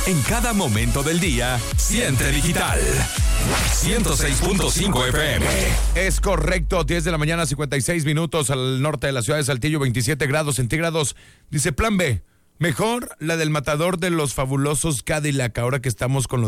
En cada momento del día, siente digital. 106.5 FM. Es correcto, 10 de la mañana, 56 minutos al norte de la ciudad de Saltillo, 27 grados centígrados. Dice plan B, mejor la del matador de los fabulosos Cadillac, ahora que estamos con los